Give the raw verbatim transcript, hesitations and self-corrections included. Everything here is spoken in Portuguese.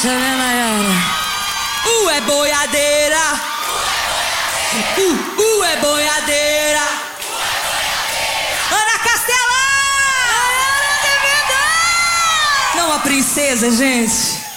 Chama Maiara. Uh, é boiadeira. Uh, uh, é boiadeira. Ana Castela! Não, a princesa, gente.